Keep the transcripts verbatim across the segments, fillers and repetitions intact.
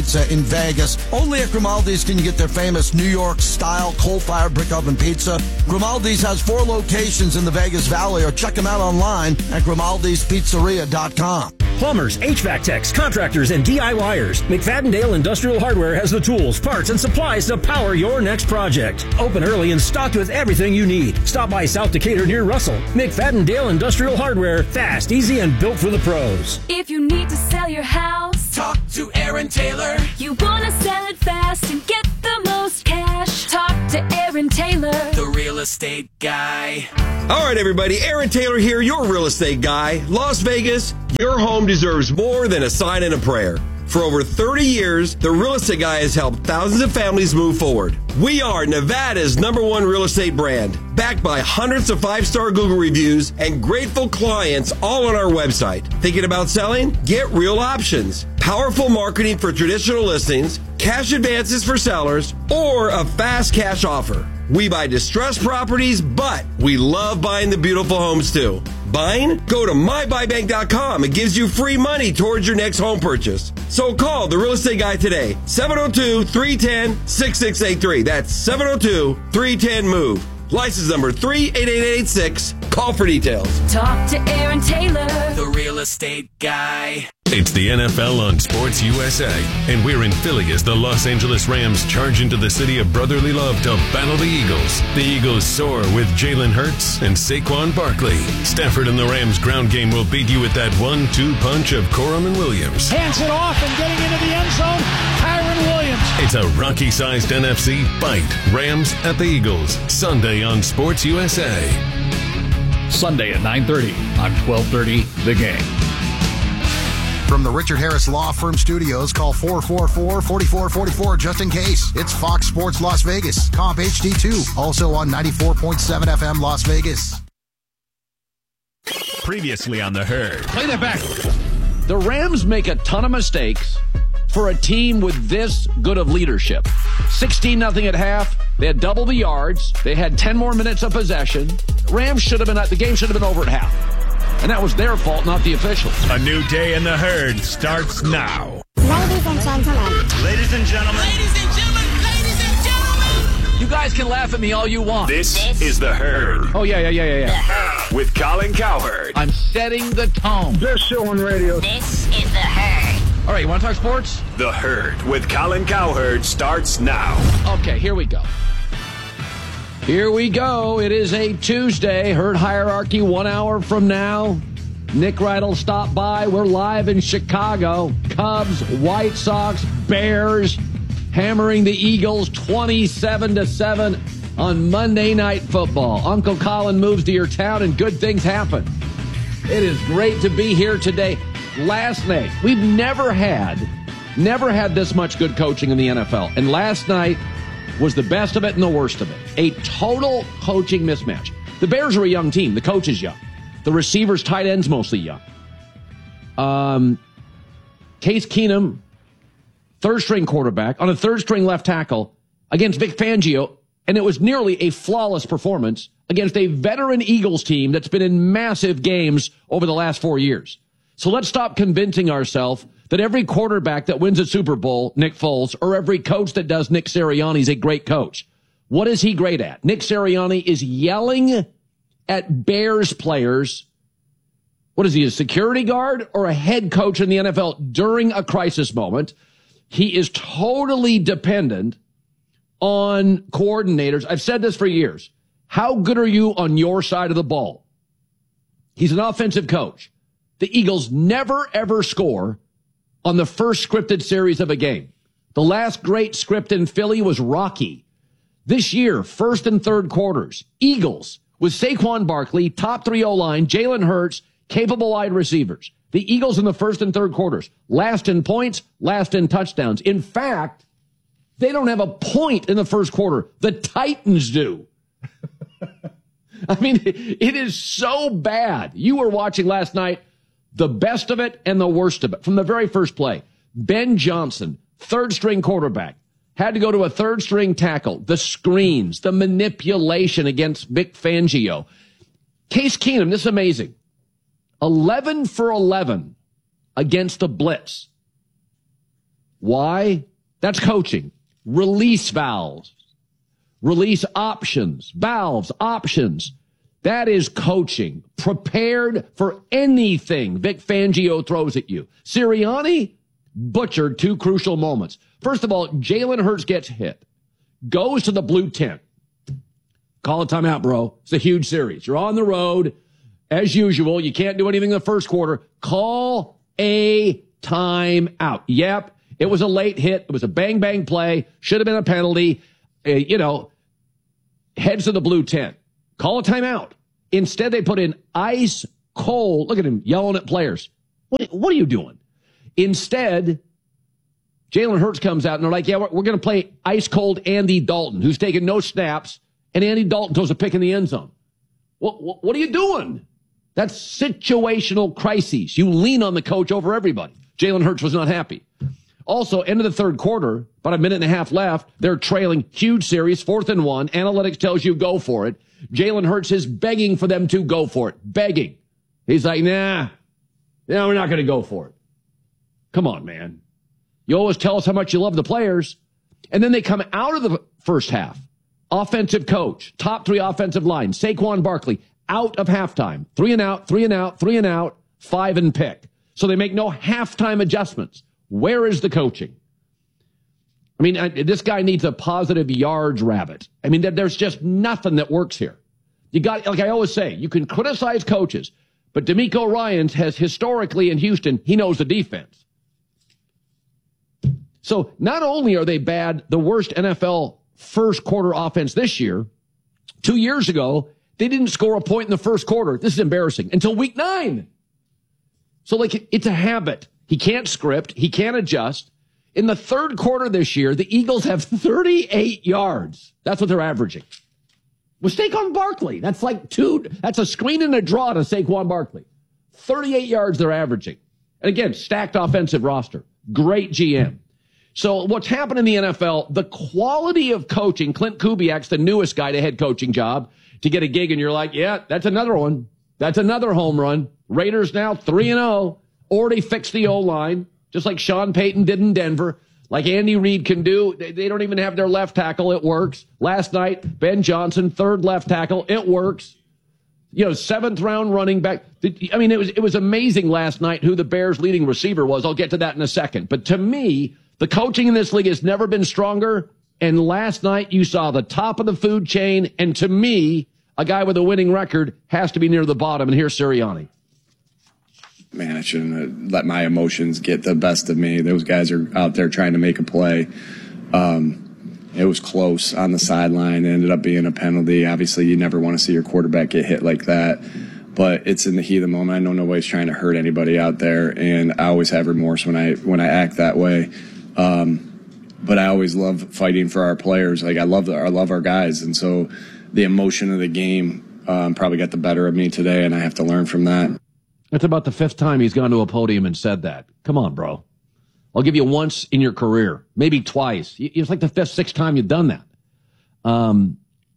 pizza in Vegas. Only at Grimaldi's can you get their famous New York-style coal-fired brick oven pizza. Grimaldi's has four locations in the Vegas Valley, or check them out online at grimaldi's pizzeria dot com. Plumbers, H V A C techs, contractors, and DIYers. McFadden-Dale Industrial Hardware has the tools, parts, and supplies to power your next project. Open early and stocked with everything you need. Stop by South Decatur near Russell. McFadden-Dale Industrial Hardware. Fast, easy, and built for the pros. If you need to sell your house, talk to Aaron Taylor. You want to sell it fast and get the most cash, talk to Aaron Taylor, the real estate guy. All right, everybody. Aaron Taylor here, your real estate guy. Las Vegas, your home deserves more than a sign and a prayer. For over thirty years, the Real Estate Guy has helped thousands of families move forward. We are Nevada's number one real estate brand, backed by hundreds of five-star Google reviews and grateful clients all on our website. Thinking about selling? Get real options. Powerful marketing for traditional listings, cash advances for sellers, or a fast cash offer. We buy distressed properties, but we love buying the beautiful homes too. Buying? Go to my buy bank dot com. It gives you free money towards your next home purchase. So call the Real Estate Guy today, seven oh two, three one zero, six six eight three. That's seven oh two, three one zero, MOVE. License number three eight eight eight six. Call for details. talk to Aaron Taylor, the real estate guy. It's the N F L on Sports U S A, and we're in Philly as the Los Angeles Rams charge into the city of brotherly love to battle the Eagles. The Eagles soar with Jalen Hurts and Saquon Barkley. Stafford and the Rams ground game will beat you with that one two punch of Corum and Williams. Hands it off and getting into the end zone, Kyron Williams. It's a Rocky-sized N F C fight. Rams at the Eagles, Sunday on Sports U S A. Sunday at nine thirty on twelve thirty The Game. From the Richard Harris Law Firm Studios, call four four four, four four four four just in case. It's Fox Sports Las Vegas, Comp H D two, also on ninety-four point seven F M Las Vegas. Previously on The Herd. Play that back. The Rams make a ton of mistakes for a team with this good of leadership. sixteen nothing at half. They had double the yards. They had ten more minutes of possession. Rams should have been, the game should have been over at half. And that was their fault, not the officials. A new day in The Herd starts now. Ladies and gentlemen. Ladies and gentlemen. Ladies and gentlemen. Ladies and gentlemen. You guys can laugh at me all you want. This, this is The Herd. Oh, yeah, yeah, yeah, yeah, yeah. The Herd. With Colin Cowherd. I'm setting the tone. Best show on radio. This is The Herd. All right, you want to talk sports? The Herd with Colin Cowherd starts now. Okay, here we go. Here we go. It is a Tuesday. Herd Hierarchy one hour from now. Nick Wright will stop by. We're live in Chicago. Cubs, White Sox, Bears hammering the Eagles twenty-seven to seven on Monday Night Football. Uncle Colin moves to your town and good things happen. It is great to be here today. Last night, we've never had, never had this much good coaching in the N F L. And last night was the best of it and the worst of it. A total coaching mismatch. The Bears are a young team. The coach is young. The receivers, tight ends, mostly young. Um, Case Keenum, third-string quarterback, on a third-string left tackle against Vic Fangio, and it was nearly a flawless performance against a veteran Eagles team that's been in massive games over the last four years. So let's stop convincing ourselves that every quarterback that wins a Super Bowl, Nick Foles, or every coach that does Nick Sirianni is a great coach. What is he great at? Nick Sirianni is yelling at Bears players. What is he, a security guard or a head coach in the N F L during a crisis moment? He is totally dependent on coordinators. I've said this for years. How good are you on your side of the ball? He's an offensive coach. The Eagles never, ever score on the first scripted series of a game. The last great script in Philly was Rocky. This year, first and third quarters, Eagles with Saquon Barkley, top three O-line, Jalen Hurts, capable wide receivers. The Eagles in the first and third quarters, last in points, last in touchdowns. In fact, they don't have a point in the first quarter. The Titans do. I mean, it is so bad. You were watching last night the best of it and the worst of it from the very first play. Ben Johnson, third-string quarterback, had to go to a third-string tackle. The screens, the manipulation against Vic Fangio. Case Keenum, this is amazing. eleven for eleven against the blitz. Why? That's coaching. Release valves. Release options. Valves, options. That is coaching. Prepared for anything Vic Fangio throws at you. Sirianni butchered two crucial moments. First of all, Jalen Hurts gets hit. Goes to the blue tent. Call a timeout, bro. It's a huge series. You're on the road. As usual, you can't do anything in the first quarter. Call a timeout. Yep, it was a late hit. It was a bang-bang play. Should have been a penalty. Uh, you know, heads to the blue tent. Call a timeout. Instead, they put in ice cold. Look at him yelling at players. What, what are you doing? Instead, Jalen Hurts comes out and they're like, yeah, we're, we're going to play ice cold Andy Dalton, who's taking no snaps, and Andy Dalton throws a pick in the end zone. What, what, what are you doing? That's situational crises. You lean on the coach over everybody. Jalen Hurts was not happy. Also, end of the third quarter, about a minute and a half left. They're trailing, huge series, fourth and one. Analytics tells you go for it. Jalen Hurts is begging for them to go for it. Begging. He's like, nah, no, we're not going to go for it. Come on, man. You always tell us how much you love the players. And then they come out of the first half. Offensive coach, top three offensive line, Saquon Barkley, out of halftime. Three and out, three and out, three and out, five and pick. So they make no halftime adjustments. Where is the coaching? I mean, I, this guy needs a positive yards rabbit. I mean, there, there's just nothing that works here. You got, like I always say, you can criticize coaches, but DeMeco Ryans has historically in Houston, he knows the defense. So not only are they bad, the worst N F L first quarter offense this year, two years ago, they didn't score a point in the first quarter. This is embarrassing until week nine. So like it's a habit. He can't script. He can't adjust. In the third quarter this year, the Eagles have thirty-eight yards. That's what they're averaging. With Saquon Barkley. That's like two. That's a screen and a draw to Saquon Barkley. thirty-eight yards they're averaging. And again, stacked offensive roster. Great G M. So what's happened in the N F L, the quality of coaching, Clint Kubiak's the newest guy to head coaching job to get a gig, and you're like, yeah, that's another one. That's another home run. Raiders now three and oh. Already fixed the O-line, just like Sean Payton did in Denver, like Andy Reid can do. They, they don't even have their left tackle. It works. Last night, Ben Johnson, third left tackle. It works. You know, seventh round running back. I mean, it was it was amazing last night who the Bears' leading receiver was. I'll get to that in a second. But to me, the coaching in this league has never been stronger. And last night, you saw the top of the food chain. And to me, a guy with a winning record has to be near the bottom. And here's Sirianni. Man, I shouldn't have let my emotions get the best of me. Those guys are out there trying to make a play. Um, it was close on the sideline. It ended up being a penalty. Obviously, you never want to see your quarterback get hit like that. But it's in the heat of the moment. I know nobody's trying to hurt anybody out there, and I always have remorse when I when I act that way. Um, but I always love fighting for our players. Like I love the, I love our guys, and so the emotion of the game um, probably got the better of me today, and I have to learn from that. That's about the fifth time he's gone to a podium and said that. Come on, bro. I'll give you once in your career, maybe twice. It's like the fifth, sixth time you've done that. Um,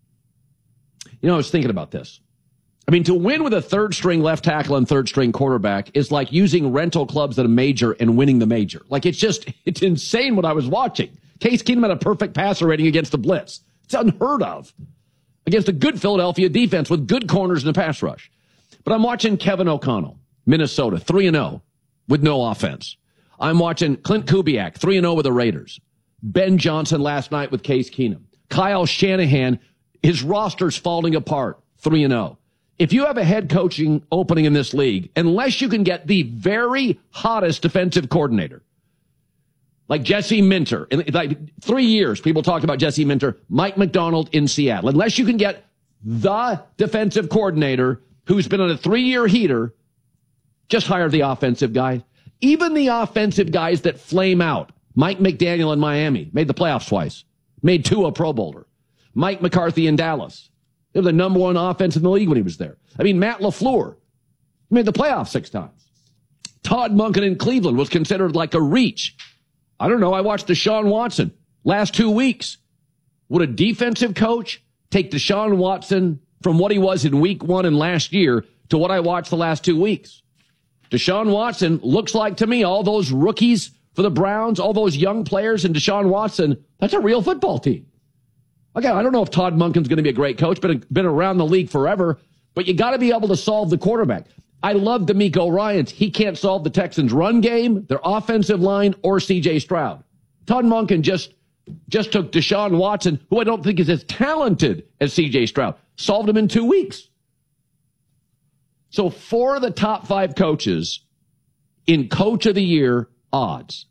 you know, I was thinking about this. I mean, to win with a third-string left tackle and third-string quarterback is like using rental clubs at a major and winning the major. Like, it's just, it's insane what I was watching. Case Keenum had a perfect passer rating against the blitz. It's unheard of. Against a good Philadelphia defense with good corners in the pass rush. But I'm watching Kevin O'Connell, Minnesota, three and oh with no offense. I'm watching Clint Kubiak, three and oh with the Raiders. Ben Johnson last night with Case Keenum. Kyle Shanahan, his roster's falling apart, three and oh. If you have a head coaching opening in this league, unless you can get the very hottest defensive coordinator, like Jesse Minter, in like three years, people talked about Jesse Minter, Mike McDonald in Seattle. Unless you can get the defensive coordinator who's been on a three-year heater, just hire the offensive guy. Even the offensive guys that flame out. Mike McDaniel in Miami made the playoffs twice. Made Tua a Pro Bowler. Mike McCarthy in Dallas. They were the number one offense in the league when he was there. I mean, Matt LaFleur made the playoffs six times. Todd Monken in Cleveland was considered like a reach. I don't know. I watched Deshaun Watson last two weeks. Would a defensive coach take Deshaun Watson from what he was in week one and last year to what I watched the last two weeks? Deshaun Watson looks like to me all those rookies for the Browns, all those young players and Deshaun Watson, that's a real football team. Again, I don't know if Todd Monken's going to be a great coach, but been around the league forever, but you got to be able to solve the quarterback. I love DeMeco Ryans. He can't solve the Texans' run game, their offensive line, or C J Stroud. Todd Monken just, just took Deshaun Watson, who I don't think is as talented as C J Stroud, solved him in two weeks. So four of the top five coaches in Coach of the Year odds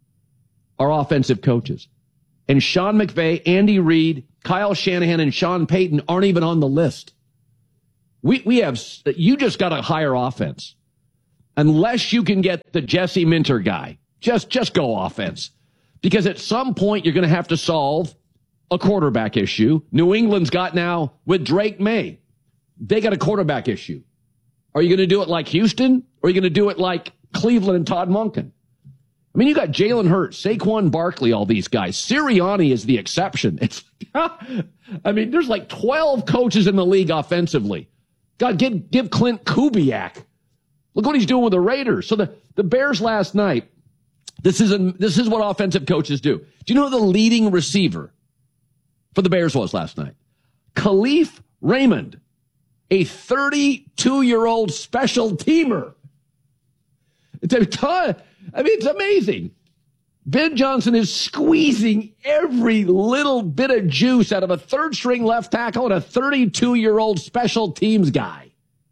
are offensive coaches. And Sean McVay, Andy Reid, Kyle Shanahan, and Sean Payton aren't even on the list. We we have, you just got to hire offense. Unless you can get the Jesse Minter guy. Just, just go offense. Because at some point you're going to have to solve a quarterback issue. New England's got now with Drake May. They got a quarterback issue. Are you going to do it like Houston? Or are you going to do it like Cleveland and Todd Monken? I mean, you got Jalen Hurts, Saquon Barkley, all these guys. Sirianni is the exception. It's, I mean, there's like twelve coaches in the league offensively. God, give, give Clint Kubiak. Look what he's doing with the Raiders. So the, the Bears last night, this is, a, this is what offensive coaches do. Do you know who the leading receiver for the Bears was last night? Khalif Raymond, a thirty-two-year-old special teamer. It's a ton. I mean, it's amazing. Ben Johnson is squeezing every little bit of juice out of a third-string left tackle and a thirty-two-year-old special teams guy.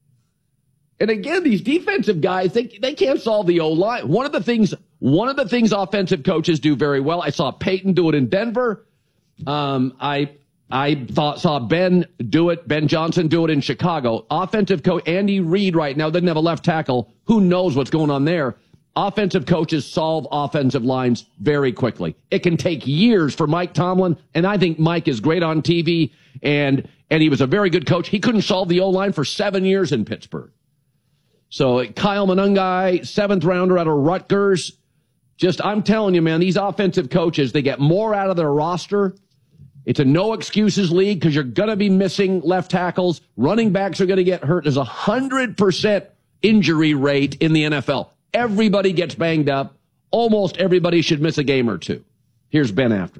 And again, these defensive guys, they they can't solve the O-line. One of the things, one of the things offensive coaches do very well. I saw Peyton do it in Denver. Um, I I thought saw Ben do it, Ben Johnson do it in Chicago. Offensive coach Andy Reid right now doesn't have a left tackle. Who knows what's going on there? Offensive coaches solve offensive lines very quickly. It can take years for Mike Tomlin, and I think Mike is great on T V, and and he was a very good coach. He couldn't solve the O-line for seven years in Pittsburgh. So Kyle Monangai, seventh rounder out of Rutgers. Just, I'm telling you, man, these offensive coaches, they get more out of their roster. It's a no excuses league because you're going to be missing left tackles. Running backs are going to get hurt. There's a one hundred percent injury rate in the N F L. Everybody gets banged up. Almost everybody should miss a game or two. Here's Ben after.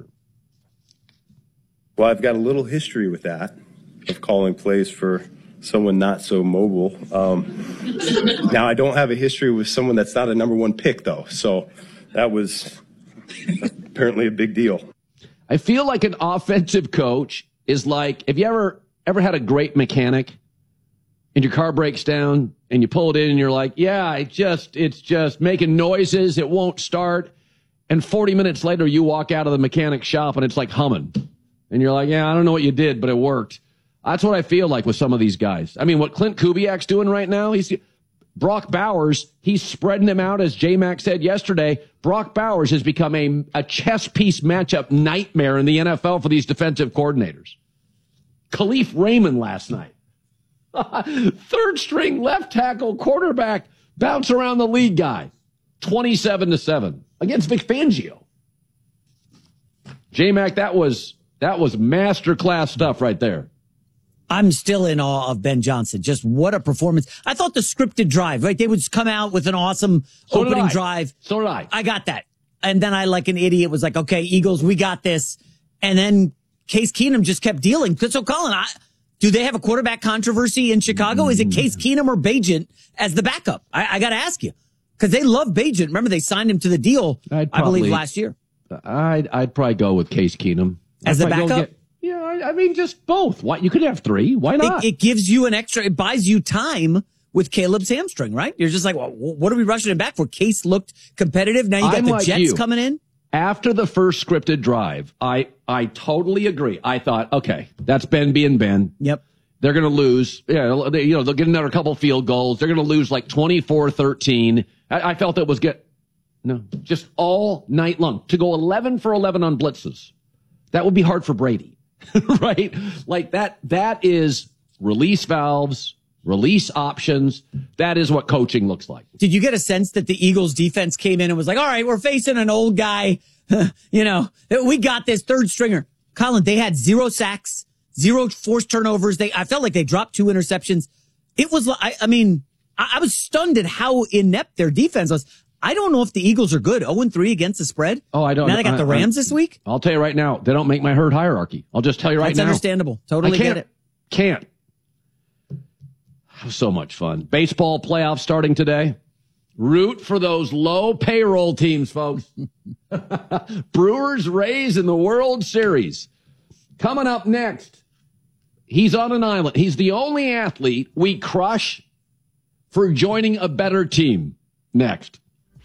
Well, I've got a little history with that, of calling plays for someone not so mobile. Um, now, I don't have a history with someone that's not a number one pick, though. So that was apparently a big deal. I feel like an offensive coach is like, have you ever ever had a great mechanic and your car breaks down and you pull it in and you're like, yeah, it just it's just making noises, it won't start. And forty minutes later, you walk out of the mechanic shop and it's like humming. And you're like, yeah, I don't know what you did, but it worked. That's what I feel like with some of these guys. I mean, what Clint Kubiak's doing right now, he's Brock Bowers, he's spreading him out, as J-Mac said yesterday. Brock Bowers has become a, a chess piece matchup nightmare in the N F L for these defensive coordinators. Khalif Raymond last night. Third string left tackle quarterback bounce around the league guy. twenty-seven to seven against Vic Fangio. J-Mac, that was, that was masterclass stuff right there. I'm still in awe of Ben Johnson. Just what a performance. I thought the scripted drive, right? They would come out with an awesome so opening drive. So did I. I got that. And then I, like an idiot, was like, okay, Eagles, we got this. And then Case Keenum just kept dealing. So, Colin, I, do they have a quarterback controversy in Chicago? Is it Case Keenum or Bagent as the backup? I, I got to ask you. Because they love Bagent. Remember, they signed him to the deal, probably, I believe, last year. I'd, I'd probably go with Case Keenum. As the backup? Yeah, I, I mean, just both. Why you could have three? Why not? It, it gives you an extra. It buys you time with Caleb's hamstring, right? You're just like, well, what are we rushing him back for? Case looked competitive. Now you got I'm the like Jets you. coming in. After the first scripted drive, I I totally agree. I thought, okay, that's Ben being Ben. Yep. They're going to lose. Yeah, they, you know, they'll get another couple field goals. They're going to lose like twenty-four thirteen. I, I felt it was get no, just all night long to go eleven for eleven on blitzes. That would be hard for Brady. Right? Like that, that is release valves, release options. That is what coaching looks like. Did you get a sense that the Eagles defense came in and was like, all right, we're facing an old guy. You know, we got this third stringer. Colin, they had zero sacks, zero forced turnovers. They, I felt like they dropped two interceptions. It was, I, I mean, I, I was stunned at how inept their defense was. I don't know if the Eagles are good. oh and three against the spread. Oh, I don't. Now they got I, the Rams I, this week. I'll tell you right now, they don't make my herd hierarchy. I'll just tell you right That's now. That's understandable. Totally get it. Can't. So much fun. Baseball playoffs starting today. Root for those low payroll teams, folks. Brewers, Rays in the World Series. Coming up next, he's on an island. He's the only athlete we crush for joining a better team. Next.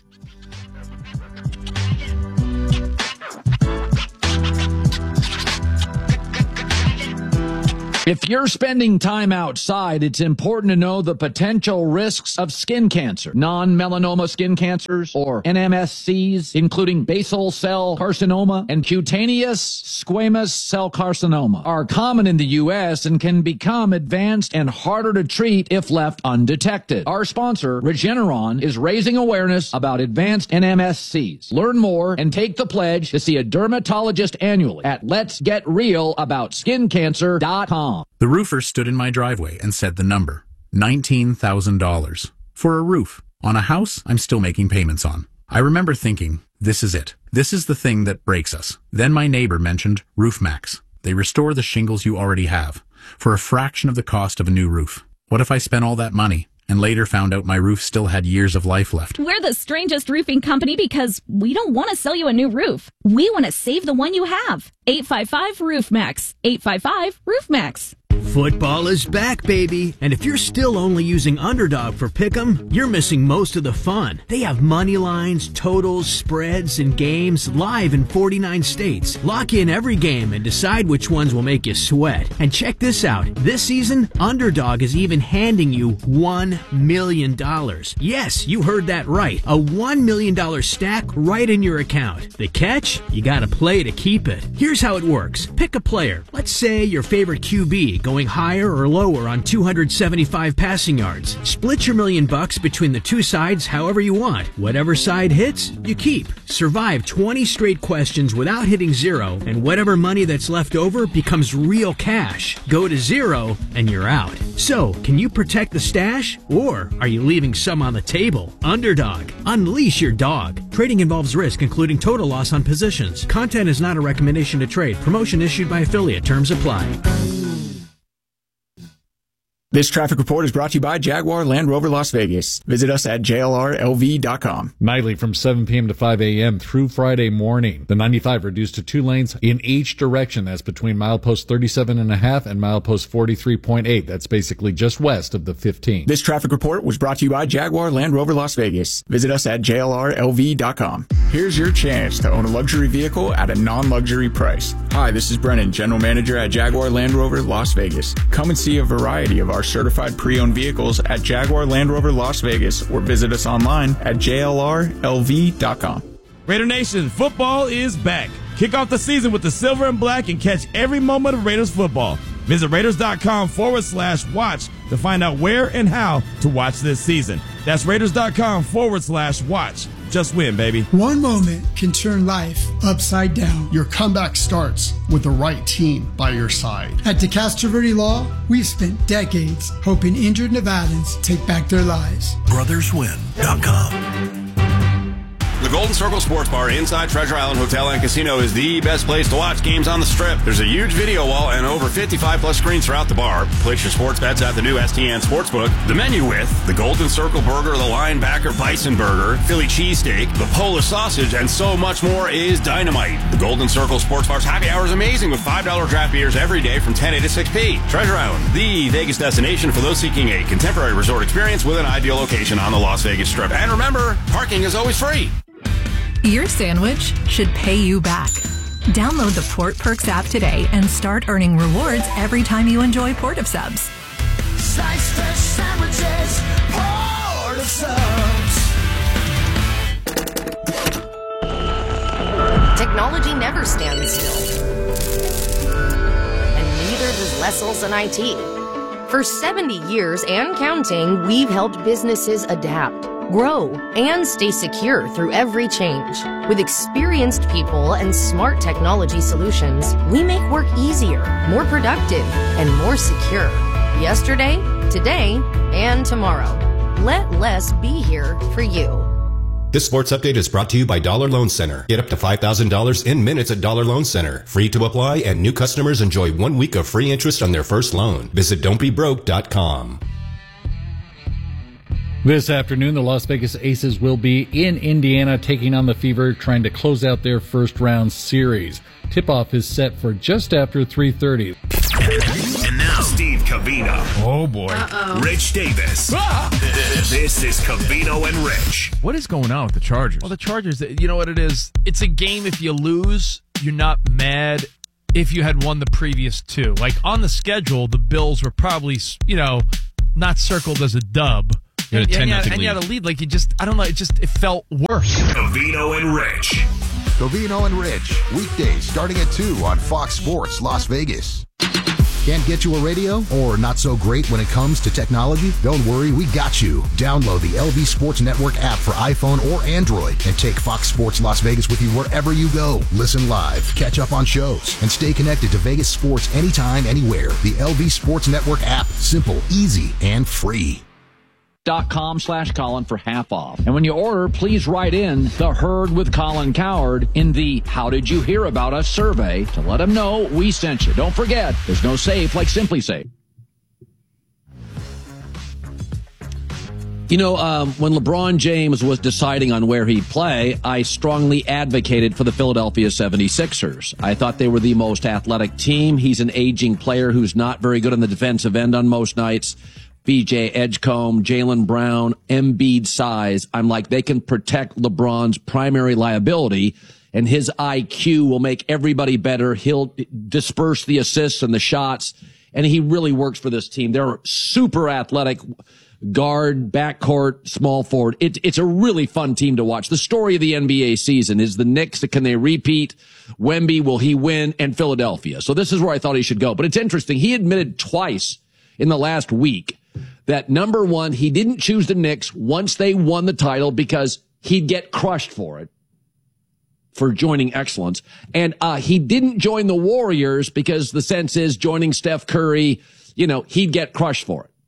If you're spending time outside, it's important to know the potential risks of skin cancer. Non-melanoma skin cancers, or N M S Cs, including basal cell carcinoma and cutaneous squamous cell carcinoma, are common in the U S and can become advanced and harder to treat if left undetected. Our sponsor, Regeneron, is raising awareness about advanced N M S Cs. Learn more and take the pledge to see a dermatologist annually at lets get real about skin cancer dot com. The roofer stood in my driveway and said the number, nineteen thousand dollars. For a roof. On a house I'm still making payments on. I remember thinking, this is it. This is the thing that breaks us. Then my neighbor mentioned RoofMax. They restore the shingles you already have for a fraction of the cost of a new roof. What if I spent all that money and later found out my roof still had years of life left? We're the strangest roofing company because we don't want to sell you a new roof. We want to save the one you have. eight five five roof max. eight five five roof max. Football is back, baby. And if you're still only using Underdog for Pick'em, you're missing most of the fun. They have money lines, totals, spreads, and games live in forty-nine states. Lock in every game and decide which ones will make you sweat. And check this out. This season, Underdog is even handing you one million dollars. Yes, you heard that right. A one million dollars stack right in your account. The catch? You gotta play to keep it. Here's how it works. Pick a player. Let's say your favorite Q B going higher or lower on two hundred seventy-five passing yards. Split your million bucks between the two sides however you want. Whatever side hits, you keep. Survive twenty straight questions without hitting zero, and whatever money that's left over becomes real cash. Go to zero, and you're out. So, can you protect the stash, or are you leaving some on the table? Underdog. Unleash your dog. Trading involves risk, including total loss on positions. Content is not a recommendation to trade. Promotion issued by affiliate. Terms apply. This traffic report is brought to you by Jaguar Land Rover Las Vegas. Visit us at J L R L V dot com. Nightly from seven p.m. to five a.m. through Friday morning. The ninety-five reduced to two lanes in each direction. That's between milepost thirty-seven and a half and milepost forty-three point eight. That's basically just west of the fifteen. This traffic report was brought to you by Jaguar Land Rover Las Vegas. Visit us at J L R L V dot com. Here's your chance to own a luxury vehicle at a non-luxury price. Hi, this is Brennan, General Manager at Jaguar Land Rover Las Vegas. Come and see a variety of our certified pre-owned vehicles at Jaguar Land Rover Las Vegas or visit us online at J L R L V dot com. Raider Nation, football is back. Kick off the season with the silver and black and catch every moment of Raiders football. Visit Raiders.com forward slash watch to find out where and how to watch this season. That's Raiders.com forward slash watch. Just win, baby. One moment can turn life upside down. Your comeback starts with the right team by your side. At DeCastro Verde Law, we've spent decades helping injured Nevadans take back their lives. brothers win dot com. The Golden Circle Sports Bar inside Treasure Island Hotel and Casino is the best place to watch games on the Strip. There's a huge video wall and over fifty-five plus screens throughout the bar. Place your sports bets at the new S T N Sportsbook. The menu with the Golden Circle Burger, the Linebacker Bison Burger, Philly Cheesesteak, the Polish Sausage, and so much more is dynamite. The Golden Circle Sports Bar's happy hour is amazing with five dollar draft beers every day from ten a to six p. Treasure Island, the Vegas destination for those seeking a contemporary resort experience with an ideal location on the Las Vegas Strip. And remember, parking is always free. Your sandwich should pay you back. Download the Port Perks app today and start earning rewards every time you enjoy Port of Subs. Slice fresh sandwiches, Port of Subs. Technology never stands still. And neither does Lessels and I T. For seventy years and counting, we've helped businesses adapt, grow, and stay secure through every change. With experienced people and smart technology solutions, we make work easier, more productive, and more secure. Yesterday, today, and tomorrow. Let Less be here for you. This sports update is brought to you by Dollar Loan Center. Get up to five thousand dollars in minutes at Dollar Loan Center. Free to apply, and new customers enjoy one week of free interest on their first loan. Visit don't be broke dot com. This afternoon, the Las Vegas Aces will be in Indiana taking on the Fever, trying to close out their first round series. Tip-off is set for just after three thirty. And now, Steve Covino. Oh, boy. Uh-oh. Rich Davis. Ah! This is Covino and Rich. What is going on with the Chargers? Well, the Chargers, you know what it is? It's a game if you lose, you're not mad if you had won the previous two. Like, on the schedule, the Bills were probably, you know, not circled as a dub. You had a ten and, nothing and you lead. had a lead. Like, you just, I don't know, it just, it felt worse. Covino and Rich. Covino and Rich, weekdays starting at two on Fox Sports Las Vegas. Can't get you a radio or not so great when it comes to technology? Don't worry, we got you. Download the L V Sports Network app for iPhone or Android and take Fox Sports Las Vegas with you wherever you go. Listen live, catch up on shows, and stay connected to Vegas sports anytime, anywhere. The L V Sports Network app. Simple, easy, and free. Dot com slash Colin for half off. And when you order, please write in the Herd with Colin Cowherd in the How Did You Hear About Us survey to let them know we sent you. Don't forget, there's no safe like Simply Safe. You know, um, when LeBron James was deciding on where he'd play, I strongly advocated for the Philadelphia seventy-sixers. I thought they were the most athletic team. He's an aging player who's not very good on the defensive end on most nights. B J Edgecombe, Jaylen Brown, Embiid size. I'm like, they can protect LeBron's primary liability, and his I Q will make everybody better. He'll disperse the assists and the shots, and he really works for this team. They're super athletic guard, backcourt, small forward. It, it's a really fun team to watch. The story of the N B A season is the Knicks. Can they repeat? Wemby, will he win? And Philadelphia. So this is where I thought he should go. But it's interesting. He admitted twice in the last week that, number one, he didn't choose the Knicks once they won the title because he'd get crushed for it, for joining excellence. And uh, he didn't join the Warriors because the sense is joining Steph Curry, you know, he'd get crushed for it.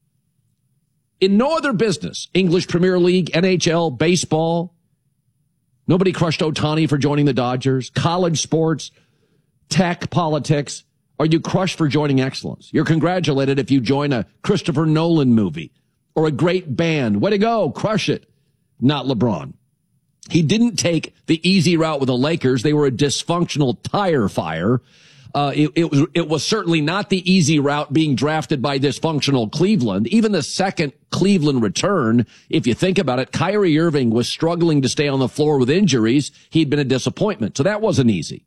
In no other business, English Premier League, N H L, baseball, nobody crushed Ohtani for joining the Dodgers. College sports, tech, politics. Are you crushed for joining excellence? You're congratulated if you join a Christopher Nolan movie or a great band. Way to go. Crush it. Not LeBron. He didn't take the easy route with the Lakers. They were a dysfunctional tire fire. Uh, it, it was, it was certainly not the easy route being drafted by dysfunctional Cleveland. Even the second Cleveland return, if you think about it, Kyrie Irving was struggling to stay on the floor with injuries. He'd been a disappointment. So that wasn't easy.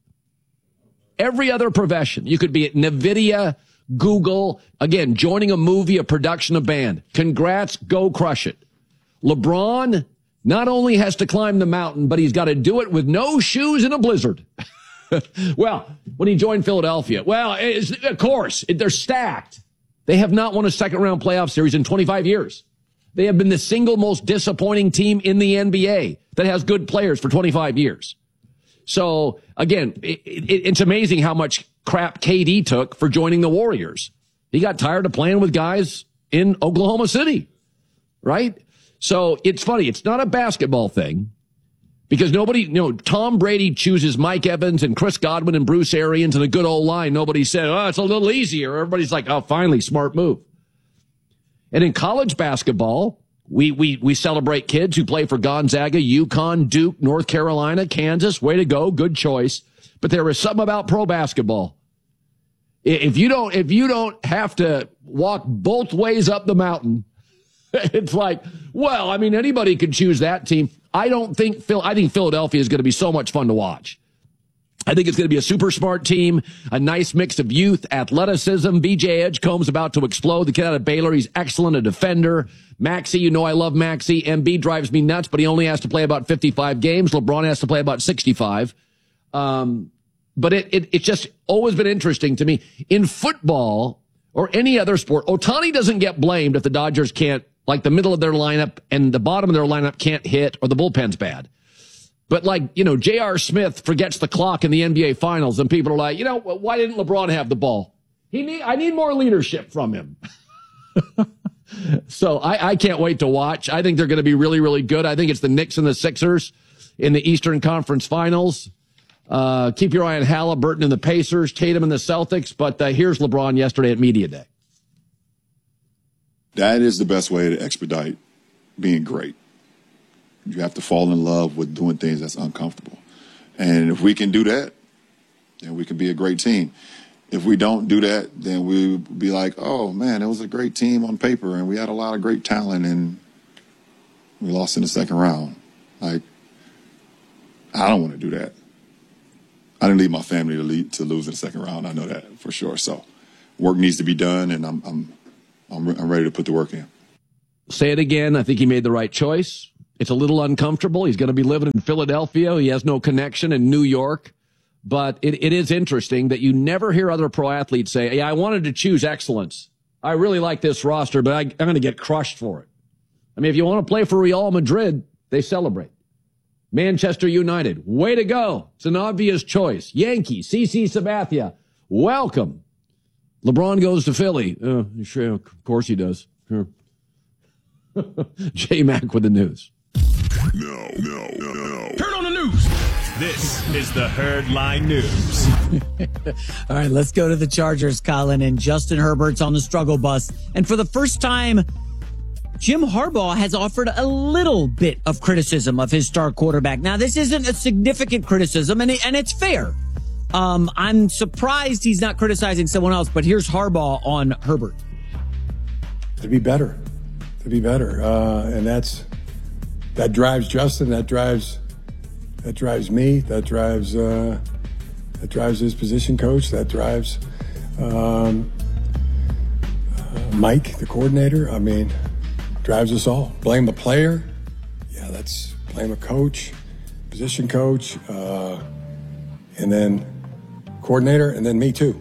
Every other profession, you could be at NVIDIA, Google, again, joining a movie, a production, a band. Congrats, go crush it. LeBron not only has to climb the mountain, but he's got to do it with no shoes in a blizzard. Well, when he joined Philadelphia, well, it's, of course, they're stacked. They have not won a second round playoff series in twenty-five years. They have been the single most disappointing team in the N B A that has good players for twenty-five years. So, again, it, it, it's amazing how much crap K D took for joining the Warriors. He got tired of playing with guys in Oklahoma City, right? So it's funny. It's not a basketball thing because nobody, you know, Tom Brady chooses Mike Evans and Chris Godwin and Bruce Arians and a good old line. Nobody said, oh, it's a little easier. Everybody's like, oh, finally, smart move. And in college basketball, We, we, we celebrate kids who play for Gonzaga, UConn, Duke, North Carolina, Kansas. Way to go. Good choice. But there is something about pro basketball. If you don't, if you don't have to walk both ways up the mountain, it's like, well, I mean, anybody could choose that team. I don't think Phil, I think Philadelphia is going to be so much fun to watch. I think it's going to be a super smart team, a nice mix of youth, athleticism. B J Edgecombe's about to explode. The kid out of Baylor, he's excellent, a defender. Maxey, you know I love Maxey. Embiid drives me nuts, but he only has to play about fifty-five games. LeBron has to play about sixty-five. Um, but it, it it's just always been interesting to me. In football or any other sport, Ohtani doesn't get blamed if the Dodgers can't, like the middle of their lineup and the bottom of their lineup can't hit or the bullpen's bad. But like, you know, J R. Smith forgets the clock in the N B A Finals, and people are like, you know, why didn't LeBron have the ball? He need, I need more leadership from him. So I, I can't wait to watch. I think they're going to be really, really good. I think it's the Knicks and the Sixers in the Eastern Conference Finals. Uh, keep your eye on Halliburton and the Pacers, Tatum and the Celtics. But uh, here's LeBron yesterday at Media Day. That is the best way to expedite being great. You have to fall in love with doing things that's uncomfortable. And if we can do that, then we can be a great team. If we don't do that, then we'll be like, oh, man, it was a great team on paper, and we had a lot of great talent, and we lost in the second round. Like, I don't want to do that. I didn't leave my family to, lead, to lose in the second round. I know that for sure. So work needs to be done, and I'm I'm I'm, I'm ready to put the work in. Say it again. I think he made the right choice. It's a little uncomfortable. He's going to be living in Philadelphia. He has no connection in New York. But it, it is interesting that you never hear other pro athletes say, yeah, I wanted to choose excellence. I really like this roster, but I, I'm going to get crushed for it. I mean, if you want to play for Real Madrid, they celebrate. Manchester United, way to go. It's an obvious choice. Yankees, C C Sabathia, welcome. LeBron goes to Philly. Uh, sure, of course he does. Sure. J-Mac with the news. No, no, no, no. Turn on the news. This is the Herd Line News. All right, let's go to the Chargers, Colin, and Justin Herbert's on the struggle bus. And for the first time, Jim Harbaugh has offered a little bit of criticism of his star quarterback. Now, this isn't a significant criticism, and, it, and it's fair. Um, I'm surprised he's not criticizing someone else, but here's Harbaugh on Herbert. To be better, to be better. Uh, and that's that drives Justin, that drives that drives me, that drives uh, that drives his position coach, that drives um, uh, Mike, the coordinator. I mean, drives us all. Blame the player. Yeah, that's blame a coach, position coach, uh, and then coordinator, and then me too.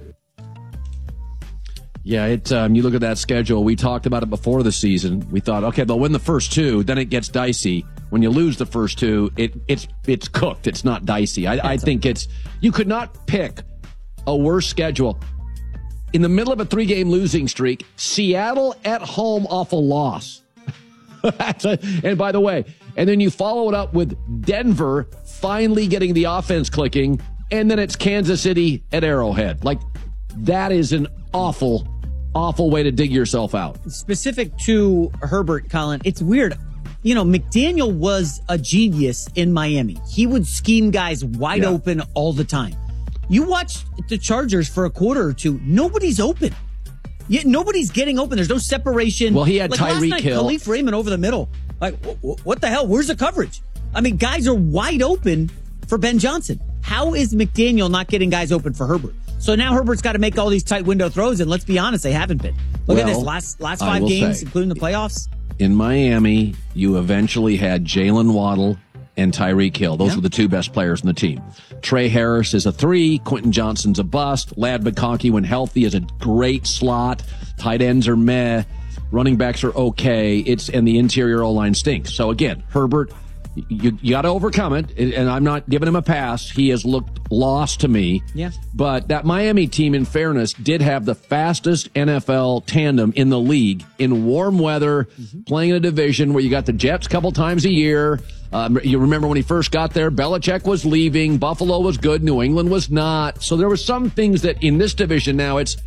Yeah, it. Um, you look at that schedule. We talked about it before the season. We thought, okay, they'll win the first two. Then it gets dicey. When you lose the first two, it it's it's cooked. It's not dicey. I, I think it's you could not pick a worse schedule. In the middle of a three-game losing streak, Seattle at home off a loss. That's a, and by the way, and then you follow it up with Denver finally getting the offense clicking, and then it's Kansas City at Arrowhead. Like, that is an awful, awful way to dig yourself out. Specific to Herbert, Colin, it's weird. You know, McDaniel was a genius in Miami. He would scheme guys wide yeah. open all the time. You watch the Chargers for a quarter or two, nobody's open. Yet nobody's getting open. There's no separation. Well, he had like Tyreek Hill. Khalif Raymond over the middle. Like, wh- what the hell? Where's the coverage? I mean, guys are wide open for Ben Johnson. How is McDaniel not getting guys open for Herbert? So now Herbert's got to make all these tight window throws, and let's be honest, they haven't been. Look well, at this last last five games, say, including the playoffs. In Miami, you eventually had Jalen Waddle and Tyreek Hill. Those yeah. were the two best players in the team. Trey Harris is a three. Quentin Johnson's a bust. Ladd McConkey, when healthy, is a great slot. Tight ends are meh. Running backs are okay. It's and the interior O-line stinks. So again, Herbert, you, you got to overcome it. And I'm not giving him a pass. He has looked lost to me. Yeah. But that Miami team, in fairness, did have the fastest N F L tandem in the league in warm weather, mm-hmm. playing in a division where you got the Jets a couple times a year. Um, you remember when he first got there, Belichick was leaving, Buffalo was good, New England was not. So there were some things that in this division now it's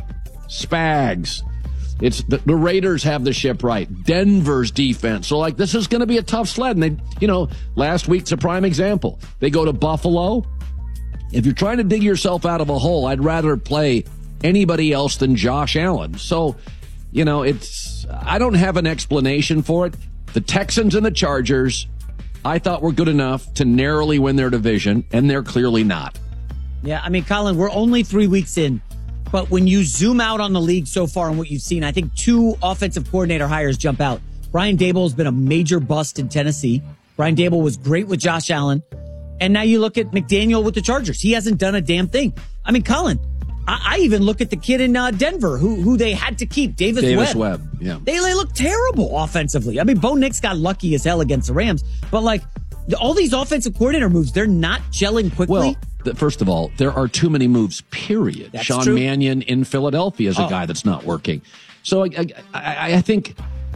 Spags. It's the, the Raiders have the ship right. Denver's defense. So, like, this is going to be a tough sled. And they, you know, last week's a prime example. They go to Buffalo. If you're trying to dig yourself out of a hole, I'd rather play anybody else than Josh Allen. So, you know, it's, I don't have an explanation for it. The Texans and the Chargers, I thought were good enough to narrowly win their division, and they're clearly not. Yeah, I mean, Colin, we're only three weeks in. But when you zoom out on the league so far and what you've seen, I think two offensive coordinator hires jump out. Brian Daboll has been a major bust in Tennessee. Brian Daboll was great with Josh Allen. And now you look at McDaniel with the Chargers. He hasn't done a damn thing. I mean, Colin, I, I even look at the kid in uh, Denver who who they had to keep, Davis, Davis Webb. Webb. Yeah. They, they look terrible offensively. I mean, Bo Nix got lucky as hell against the Rams. But, like, all these offensive coordinator moves, they're not gelling quickly. Well, first of all, there are too many moves, period. That's Sean true. Mannion in Philadelphia is a oh. guy that's not working. So I, I, I think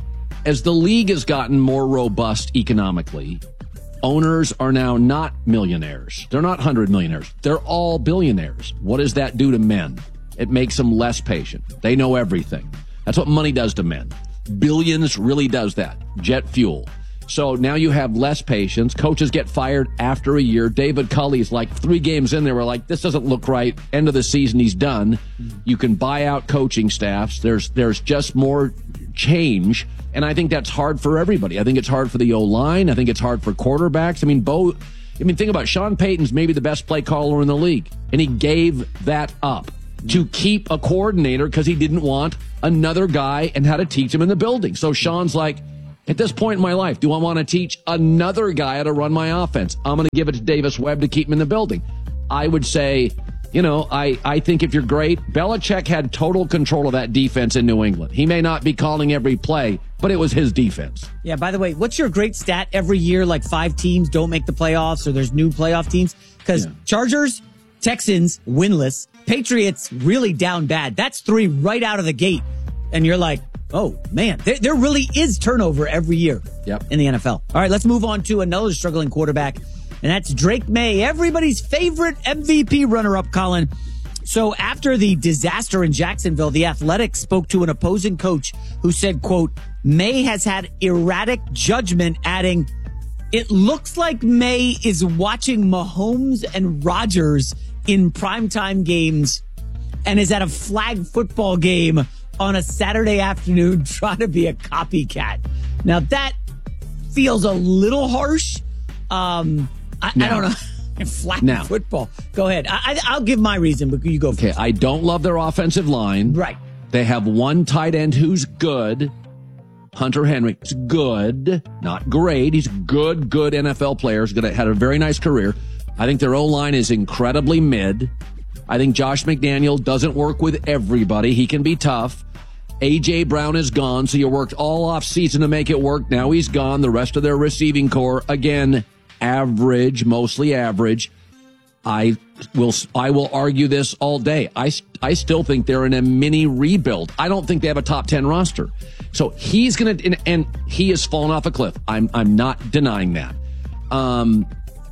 as the league has gotten more robust economically, owners are now not millionaires. They're not hundred millionaires. They're all billionaires. What does that do to men? It makes them less patient. They know everything. That's what money does to men. Billions really does that. Jet fuel. So now you have less patience. Coaches get fired after a year. David Culley's like three games in there. We're like, this doesn't look right. End of the season, he's done. You can buy out coaching staffs. There's there's just more change. And I think that's hard for everybody. I think it's hard for the O-line. I think it's hard for quarterbacks. I mean, Bo, I mean, think about it. Sean Payton's maybe the best play caller in the league. And he gave that up to keep a coordinator because he didn't want another guy and how to teach him in the building. So Sean's like, at this point in my life, do I want to teach another guy how to run my offense? I'm going to give it to Davis Webb to keep him in the building. I would say, you know, I, I think if you're great, Belichick had total control of that defense in New England. He may not be calling every play, but it was his defense. Yeah, by the way, what's your great stat every year? Like five teams don't make the playoffs or there's new playoff teams? Because yeah. Chargers, Texans, winless. Patriots really down bad. That's three right out of the gate. And you're like, oh, man, there, there really is turnover every year yep. in the N F L. All right, let's move on to another struggling quarterback, and that's Drake May, everybody's favorite M V P runner-up, Colin. So after the disaster in Jacksonville, The Athletic spoke to an opposing coach who said, quote, May has had erratic judgment, adding, it looks like May is watching Mahomes and Rodgers in primetime games and is at a flag football game on a Saturday afternoon trying to be a copycat. Now that feels a little harsh. Um, I, I don't know. Flag now, football. Go ahead. I, I, I'll give my reason, but you go first. Okay, I don't love their offensive line. Right. They have one tight end who's good. Hunter Henry is good, not great. He's good, good N F L player. He's gonna had a very nice career. I think their O-line is incredibly mid. I think Josh McDaniel doesn't work with everybody. He can be tough. A J. Brown is gone, so you worked all off season to make it work. Now he's gone. The rest of their receiving core, again, average, mostly average. I will I will argue this all day. I, I still think they're in a mini rebuild. I don't think they have a top ten roster. So he's going to, and, and he has fallen off a cliff. I'm I'm not denying that. Um,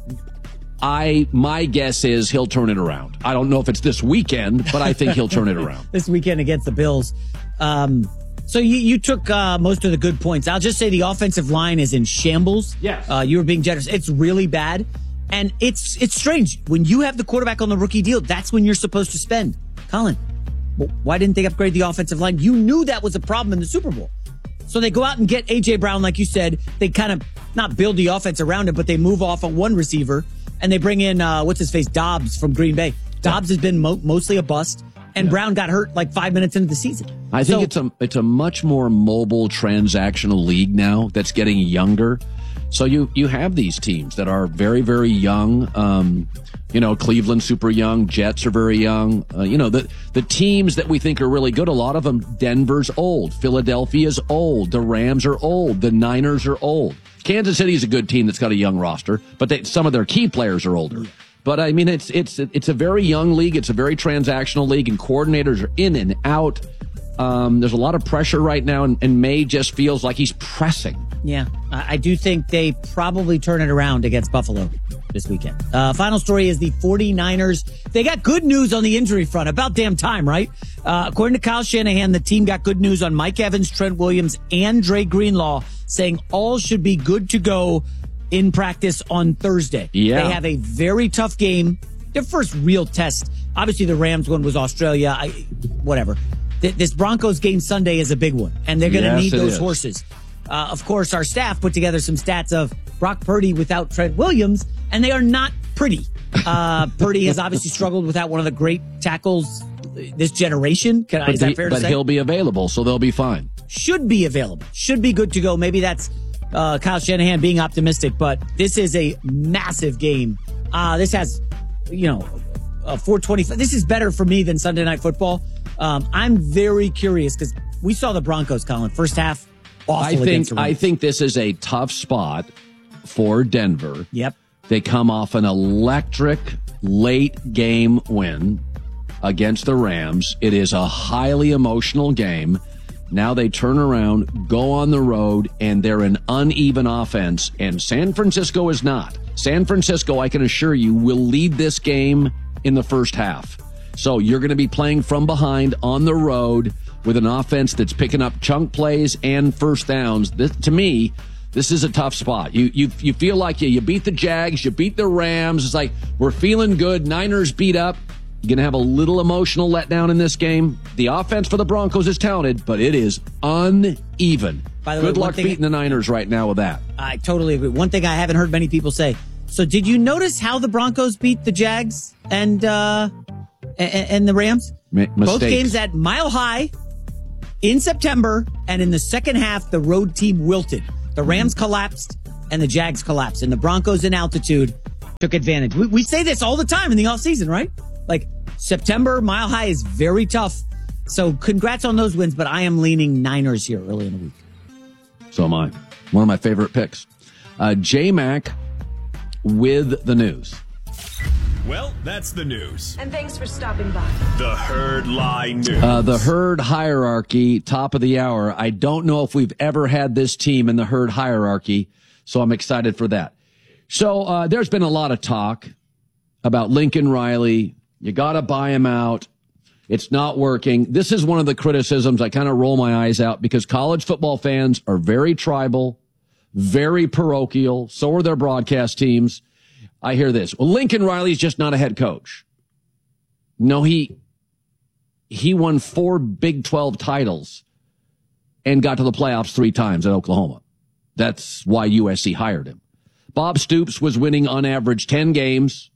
I my guess is he'll turn it around. I don't know if it's this weekend, but I think he'll turn it around. This weekend against the Bills. Um, so you, you took uh, most of the good points. I'll just say the offensive line is in shambles. Yes. Uh, you were being generous. It's really bad. And it's it's strange. When you have the quarterback on the rookie deal, that's when you're supposed to spend. Colin, why didn't they upgrade the offensive line? You knew that was a problem in the Super Bowl. So they go out and get A J. Brown, like you said. They kind of not build the offense around it, but they move off on one receiver. And they bring in, uh, what's his face, Dobbs from Green Bay. Dobbs has been mo- mostly a bust. And yeah. Brown got hurt like five minutes into the season. I think so, it's a it's a much more mobile transactional league now that's getting younger. So you, you have these teams that are very, very young. Um, you know, Cleveland super young. Jets are very young. Uh, you know, the the teams that we think are really good, a lot of them, Denver's old. Philadelphia's old. The Rams are old. The Niners are old. Kansas City's a good team that's got a young roster, but they, some of their key players are older. But I mean, it's it's it's a very young league. It's a very transactional league, and coordinators are in and out. Um, there's a lot of pressure right now, and, and May just feels like he's pressing. Yeah, I do think they probably turn it around against Buffalo this weekend. Uh, final story is the 49ers. They got good news on the injury front. About damn time, right? Uh, according to Kyle Shanahan, the team got good news on Mike Evans, Trent Williams, and Dre Greenlaw, saying all should be good to go in practice on Thursday. Yeah. They have a very tough game. Their first real test. Obviously, the Rams one was Australia. I, whatever. Th- this Broncos game Sunday is a big one, and they're going to yes, need those is. horses. Uh, of course, our staff put together some stats of Brock Purdy without Trent Williams, and they are not pretty. Uh, Purdy has obviously struggled without one of the great tackles this generation. Can I, but is that the, fair to but say? But he'll be available, so they'll be fine. Should be available. Should be good to go. Maybe that's uh, Kyle Shanahan being optimistic, but this is a massive game. Uh, this has, you know, uh, four twenty-five. This is better for me than Sunday Night Football. Um, I'm very curious because we saw the Broncos, Colin, first half. I think I think this is a tough spot for Denver. Yep. They come off an electric late game win against the Rams. It is a highly emotional game. Now they turn around, go on the road, and they're an uneven offense, and San Francisco is not. San Francisco, I can assure you, will lead this game in the first half. So you're going to be playing from behind on the road with an offense that's picking up chunk plays and first downs. This, to me, this is a tough spot. You you you feel like you, you beat the Jags, you beat the Rams. It's like we're feeling good. Niners beat up. You're going to have a little emotional letdown in this game. The offense for the Broncos is talented, but it is uneven. By the Good way, luck beating I, the Niners right now with that. I totally agree. One thing I haven't heard many people say. So did you notice how the Broncos beat the Jags and uh, and, and the Rams? Ma- Both games at Mile High in September, and in the second half, the road team wilted. The Rams collapsed, and the Jags collapsed, and the Broncos in altitude took advantage. We, we say this all the time in the offseason, right? Like, September, Mile High is very tough. So congrats on those wins, but I am leaning Niners here early in the week. So am I. One of my favorite picks. Uh, J-Mac with the news. Well, that's the news. And thanks for stopping by. The Herd Lie News. Uh, the Herd hierarchy, top of the hour. I don't know if we've ever had this team in the Herd hierarchy, so I'm excited for that. So uh, there's been a lot of talk about Lincoln Riley. You got to buy him out. It's not working. This is one of the criticisms I kind of roll my eyes out because college football fans are very tribal, very parochial. So are their broadcast teams. I hear this. Well, Lincoln Riley's just not a head coach. No, he he won four Big twelve titles and got to the playoffs three times at Oklahoma. That's why U S C hired him. Bob Stoops was winning on average ten games.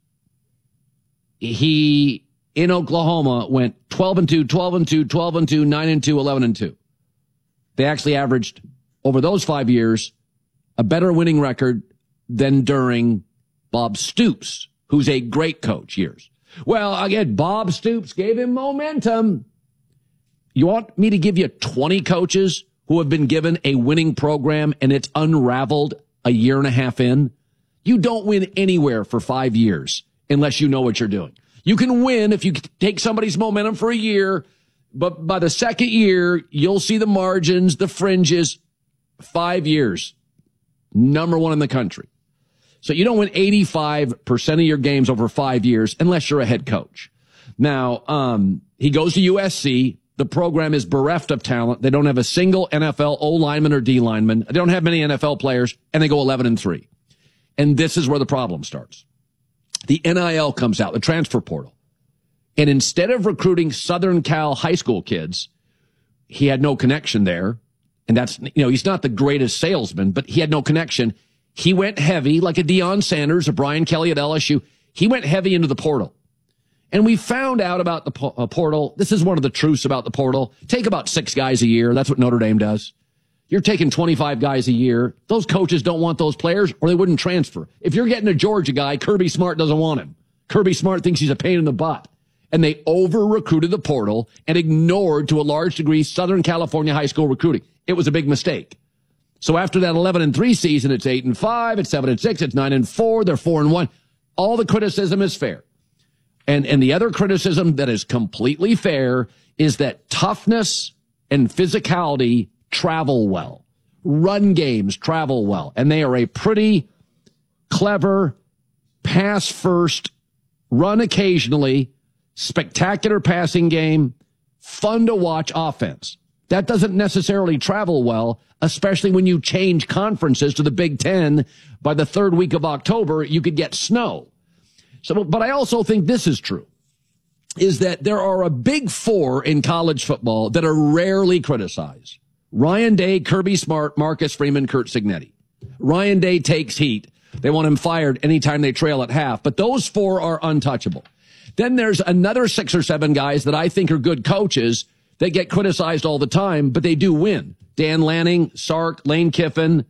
He, in Oklahoma, went twelve and two, twelve and two, twelve and two, nine and two, eleven and two. They actually averaged, over those five years, a better winning record than during Bob Stoops, who's a great coach, years. Well, again, Bob Stoops gave him momentum. You want me to give you twenty coaches who have been given a winning program and it's unraveled a year and a half in? You don't win anywhere for five years unless you know what you're doing. You can win if you take somebody's momentum for a year, but by the second year, you'll see the margins, the fringes. Five years, number one in the country. So you don't win eighty-five percent of your games over five years unless you're a head coach. Now, um, he goes to U S C. The program is bereft of talent. They don't have a single N F L O lineman or D lineman. They don't have many N F L players, and they go eleven and three. And this is where the problem starts. The N I L comes out, the transfer portal. And instead of recruiting Southern Cal high school kids, he had no connection there. And that's, you know, he's not the greatest salesman, but he had no connection. He went heavy, like a Deion Sanders, a Brian Kelly at L S U. He went heavy into the portal. And we found out about the po- uh, portal. This is one of the truths about the portal. Take about six guys a year. That's what Notre Dame does. You're taking twenty-five guys a year. Those coaches don't want those players or they wouldn't transfer. If you're getting a Georgia guy, Kirby Smart doesn't want him. Kirby Smart thinks he's a pain in the butt. And they over-recruited the portal and ignored, to a large degree, Southern California high school recruiting. It was a big mistake. So after that eleven and three season, it's eight and five, it's seven and six, it's nine and four, they're four and one. All the criticism is fair. And and the other criticism that is completely fair is that toughness and physicality travel well. Run games travel well. And they are a pretty clever, pass first, run occasionally, spectacular passing game, fun to watch offense. That doesn't necessarily travel well, especially when you change conferences to the Big Ten. By the third week of October, you could get snow. So, but I also think this is true, is that there are a big four in college football that are rarely criticized. Ryan Day, Kirby Smart, Marcus Freeman, Curt Cignetti. Ryan Day takes heat. They want him fired anytime they trail at half, but those four are untouchable. Then there's another six or seven guys that I think are good coaches that get criticized all the time, but they do win. Dan Lanning, Sark, Lane Kiffin,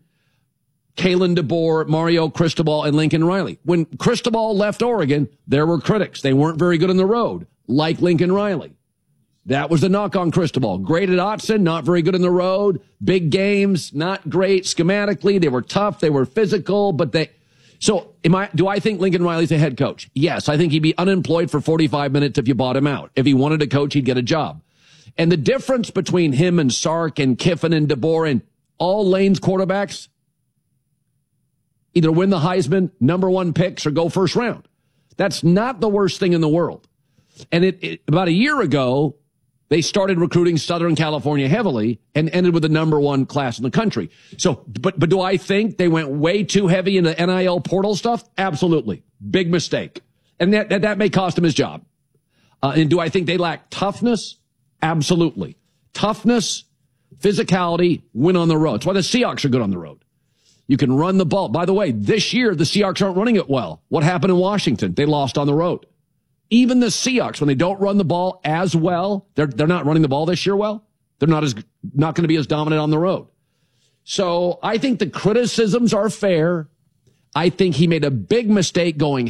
Kalen DeBoer, Mario Cristobal, and Lincoln Riley. When Cristobal left Oregon, there were critics. They weren't very good on the road, like Lincoln Riley. That was the knock on Cristobal. Great at Autzen, not very good on the road. Big games, not great schematically. They were tough. They were physical, but they... So am I, do I think Lincoln Riley's a head coach? Yes, I think he'd be unemployed for forty-five minutes if you bought him out. If he wanted to coach, he'd get a job. And the difference between him and Sark and Kiffin and DeBoer and all Lane's quarterbacks, either win the Heisman, number one picks, or go first round. That's not the worst thing in the world. And it, it about a year ago, they started recruiting Southern California heavily and ended with the number one class in the country. So, but, but do I think they went way too heavy into N I L portal stuff? Absolutely. Big mistake. And that, that, that may cost him his job. Uh, and do I think they lack toughness? Absolutely. Toughness, physicality, win on the road. That's why the Seahawks are good on the road. You can run the ball. By the way, this year, the Seahawks aren't running it well. What happened in Washington? They lost on the road. Even the Seahawks, when they don't run the ball as well, they're they're not running the ball this year well. They're not as not going to be as dominant on the road. So I think the criticisms are fair. I think he made a big mistake going